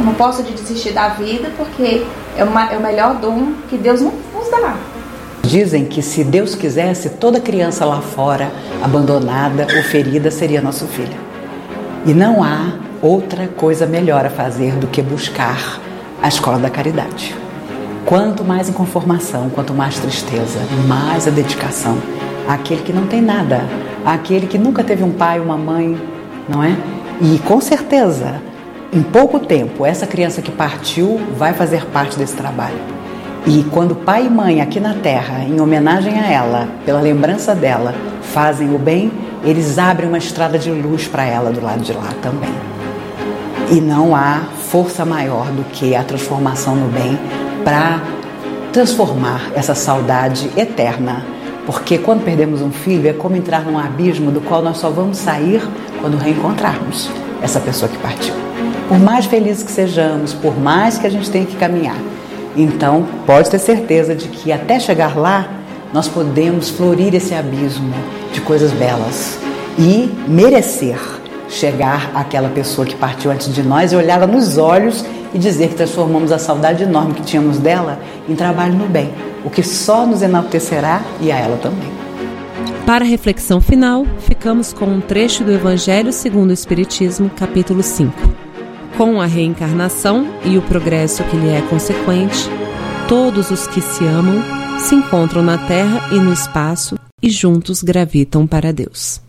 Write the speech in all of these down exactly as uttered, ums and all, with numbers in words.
Eu não posso desistir da vida, porque é, uma, é o melhor dom que Deus nos dá. Dizem que se Deus quisesse, toda criança lá fora, abandonada ou ferida, seria nosso filho. E não há outra coisa melhor a fazer do que buscar a escola da caridade. Quanto mais inconformação, quanto mais tristeza, mais a dedicação àquele que não tem nada, àquele que nunca teve um pai, uma mãe, não é? E com certeza, em pouco tempo, essa criança que partiu vai fazer parte desse trabalho. E quando pai e mãe aqui na Terra, em homenagem a ela, pela lembrança dela, fazem o bem, eles abrem uma estrada de luz para ela do lado de lá também. E não há força maior do que a transformação no bem para transformar essa saudade eterna. Porque quando perdemos um filho é como entrar num abismo do qual nós só vamos sair quando reencontrarmos essa pessoa que partiu. Por mais felizes que sejamos, por mais que a gente tenha que caminhar. Então, pode ter certeza de que até chegar lá, nós podemos florir esse abismo de coisas belas e merecer chegar àquela pessoa que partiu antes de nós e olhá-la nos olhos e dizer que transformamos a saudade enorme que tínhamos dela em trabalho no bem, o que só nos enaltecerá e a ela também. Para a reflexão final, ficamos com um trecho do Evangelho segundo o Espiritismo, capítulo cinco. Com a reencarnação e o progresso que lhe é consequente, todos os que se amam se encontram na Terra e no espaço e juntos gravitam para Deus.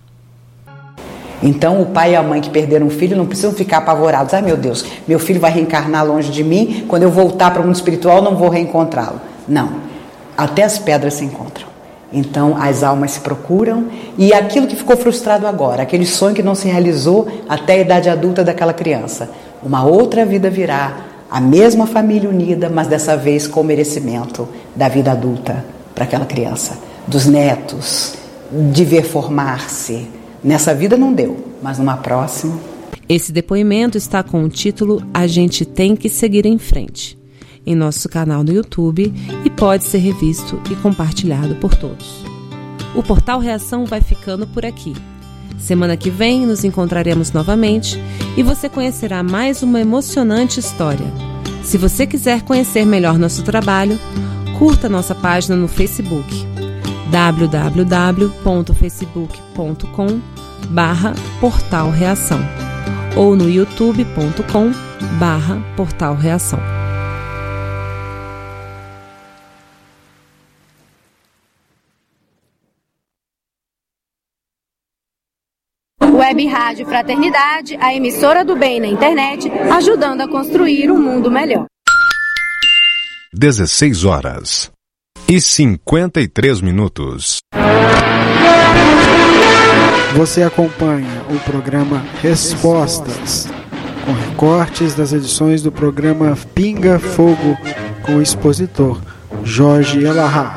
Então o pai e a mãe que perderam um filho não precisam ficar apavorados. Ai meu Deus, meu filho vai reencarnar longe de mim, quando eu voltar para o mundo espiritual não vou reencontrá-lo. Não, até as pedras se encontram. Então as almas se procuram e aquilo que ficou frustrado agora, aquele sonho que não se realizou até a idade adulta daquela criança, uma outra vida virá, a mesma família unida, mas dessa vez com o merecimento da vida adulta para aquela criança, dos netos, de ver formar-se. Nessa vida não deu, mas numa próxima. Esse depoimento está com o título A Gente Tem Que Seguir em Frente, em nosso canal do YouTube e pode ser revisto e compartilhado por todos. O Portal Reação vai ficando por aqui. Semana que vem nos encontraremos novamente e você conhecerá mais uma emocionante história. Se você quiser conhecer melhor nosso trabalho, curta nossa página no Facebook w w w ponto facebook ponto com barra portal reação ou no youtube ponto com barra portal reação. Web Rádio Fraternidade, a emissora do bem na internet, ajudando a construir um mundo melhor. dezesseis horas e cinquenta e três minutos. Você acompanha o programa Respostas, com recortes das edições do programa Pinga Fogo, com o expositor Jorge Elahá.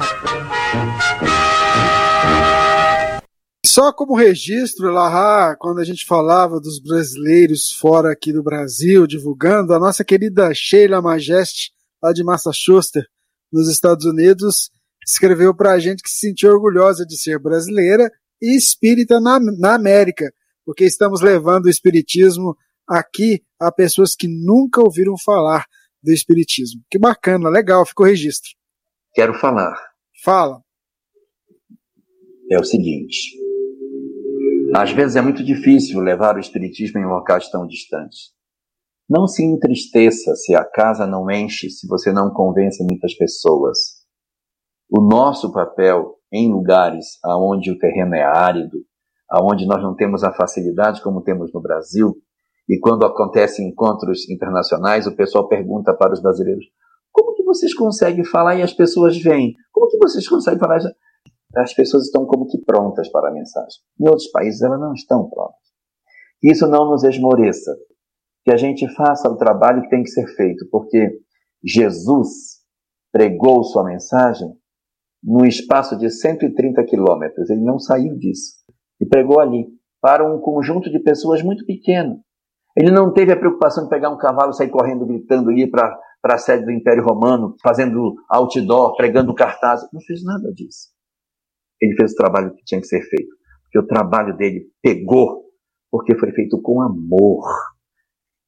Só como registro, Elahá, quando a gente falava dos brasileiros fora aqui do Brasil, divulgando, a nossa querida Sheila Majeste, lá de Massachusetts, nos Estados Unidos, escreveu para a gente que se sentiu orgulhosa de ser brasileira e espírita na, na América, porque estamos levando o espiritismo aqui a pessoas que nunca ouviram falar do espiritismo. Que bacana, legal, ficou o registro. Quero falar. Fala. É o seguinte, às vezes é muito difícil levar o espiritismo em locais tão distantes. Não se entristeça se a casa não enche, se você não convence muitas pessoas. O nosso papel em lugares onde o terreno é árido, onde nós não temos a facilidade como temos no Brasil, e quando acontecem encontros internacionais, o pessoal pergunta para os brasileiros: como que vocês conseguem falar e as pessoas vêm? Como que vocês conseguem falar? As pessoas estão como que prontas para a mensagem. Em outros países elas não estão prontas. Que isso não nos esmoreça. Que a gente faça o trabalho que tem que ser feito, porque Jesus pregou sua mensagem num espaço de cento e trinta quilômetros. Ele não saiu disso. E pregou ali, para um conjunto de pessoas muito pequeno. Ele não teve a preocupação de pegar um cavalo e sair correndo, gritando, ir para a sede do Império Romano, fazendo outdoor, pregando cartaz. Não fez nada disso. Ele fez o trabalho que tinha que ser feito. Porque o trabalho dele pegou, porque foi feito com amor.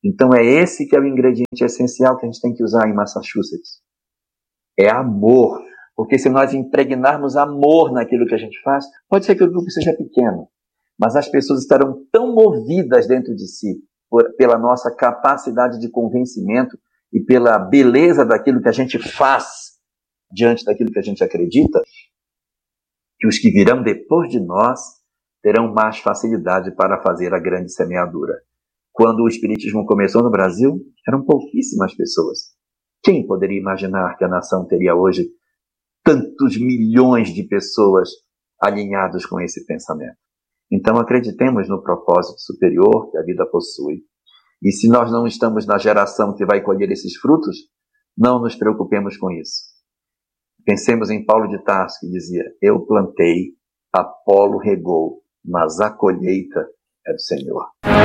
Então é esse que é o ingrediente essencial que a gente tem que usar em Massachusetts. É amor. Porque se nós impregnarmos amor naquilo que a gente faz, pode ser que o grupo seja pequeno, mas as pessoas estarão tão movidas dentro de si por, pela nossa capacidade de convencimento e pela beleza daquilo que a gente faz diante daquilo que a gente acredita, que os que virão depois de nós terão mais facilidade para fazer a grande semeadura. Quando o Espiritismo começou no Brasil, eram pouquíssimas pessoas. Quem poderia imaginar que a nação teria hoje tantos milhões de pessoas alinhadas com esse pensamento? Então acreditemos no propósito superior que a vida possui. E se nós não estamos na geração que vai colher esses frutos, não nos preocupemos com isso. Pensemos em Paulo de Tarso, que dizia: eu plantei, Apolo regou, mas a colheita é do Senhor.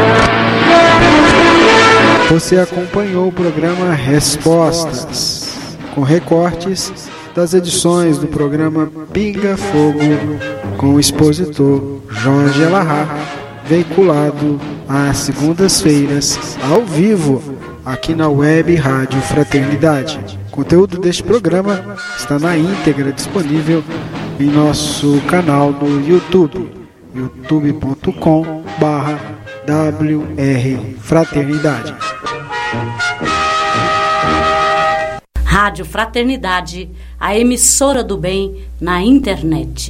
Você acompanhou o programa Respostas, com recortes das edições do programa Pinga Fogo, com o expositor Jorge Elahá, veiculado às segundas-feiras, ao vivo, aqui na Web Rádio Fraternidade. O conteúdo deste programa está na íntegra disponível em nosso canal no YouTube, youtube ponto com barra W R Fraternidade. Rádio Fraternidade, a emissora do bem na internet.